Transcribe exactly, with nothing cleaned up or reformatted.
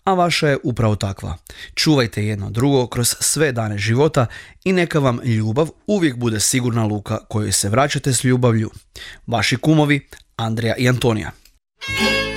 a vaša je upravo takva. Čuvajte jedno drugo kroz sve dane života i neka vam ljubav uvijek bude sigurna luka kojoj se vraćate s ljubavlju. Vaši kumovi Andreja i Antonija.